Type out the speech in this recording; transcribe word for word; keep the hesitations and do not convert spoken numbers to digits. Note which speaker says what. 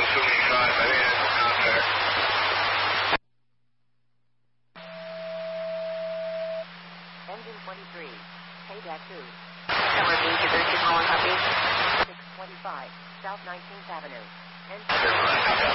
Speaker 1: seventy-five, I think that's not fair.
Speaker 2: Engine twenty-three, K D A C two.
Speaker 3: Number B, two thirty-two, calling copy.
Speaker 2: six twenty-five, South nineteenth Avenue.
Speaker 1: Sure,